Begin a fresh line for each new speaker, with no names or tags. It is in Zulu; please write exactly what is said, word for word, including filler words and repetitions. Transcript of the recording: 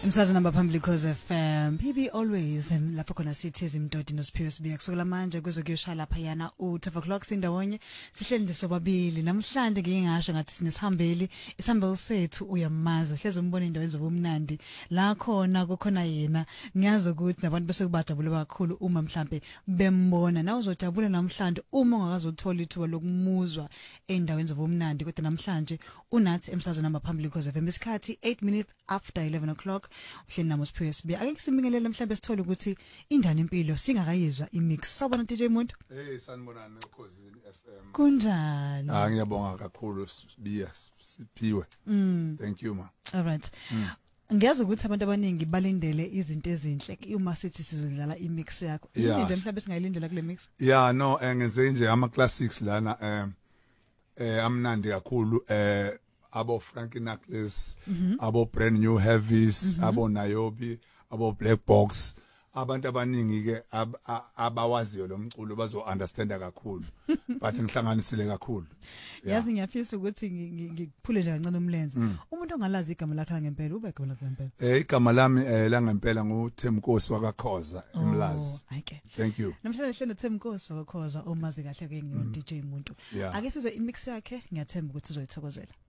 Umsakazo namba phambili cause F M P B always and lapho khona sithezi imdodi noSiphiwe Sibiya kusukela manje kuze kuyoshala lapha yana u-twelve o'clock sindawonye sihleli nje sobabili namhlanje ngingasho ngathi sinesihambeli isihambeli sethu uyamazi uhleze umbone indawo ezobumnandi la khona kukhona yena ngiyazi ukuthi nabantu bese kubajabule kakhulu uma mhlambe bembona na uzojabula namhlanje uma ungakazothola ithuba lokumuzwa endaweni zobumnandi kodwa namhlanje unathi emsakazo namba phambili cause F M isikhathi eight minutes after eleven o'clock uhleli namo Siphiwe Sibiya ake sibingelele mhlambe sithole ukuthi injani impilo singakayizwa imix sawubona D J Muntu
hey sanibonani ekhosini F M
kunjani
ah ngiyabonga kakhulu Sibiya Siphiwe
mm.
Thank you ma
all right
mm.
Ngiyazi ukuthi abantu abaningi balindele izinto ezinhle uma sithi sizodlala imix yakho
yeah.
Into mhlambe singayilindela kule mix
yeah no ngenze nje ama classics lana eh eh amnandi kakhulu eh abo Frankie Knuckles mm -hmm. abo Brand New Heavies mm -hmm. abo Nayobi abo Black Box abantu abaningi ke ab, abawaziyo lo mculo bazo understanda kakhulu but ngihlanganisile kakhulu
yazi ngiyafisa ukuthi ngikuphule nje kancane umlenze umuntu ongalazi igama lakhe ngempela ube igama lakhe ngempela
eh igama lami la ngempela nguThemkosi wakakhoza eMlazi
okay
thank you
namhlanje hlelo Themkosi wakakhoza omazi kahle ke ngiyo D J Muntu ake sizwe imix yakhe ngiyathemba ukuthi uzoyithokozela